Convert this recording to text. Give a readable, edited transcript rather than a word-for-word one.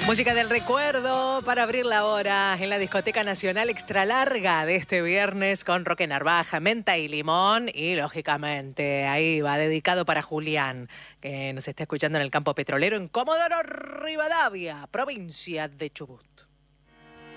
Música del recuerdo para abrir la hora en la Discoteca Nacional Extra Larga de este viernes con Roque Narvaja, menta y limón y lógicamente ahí va dedicado para Julián, que nos está escuchando en el campo petrolero en Comodoro Rivadavia, provincia de Chubut.